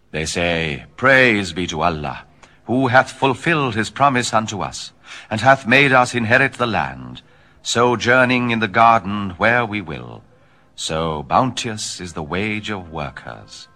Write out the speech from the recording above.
They say, Praise be to Allah, who hath fulfilled his promise unto us, and hath made us inherit the land, sojourning in the garden where we will. So bounteous is the wage of workers.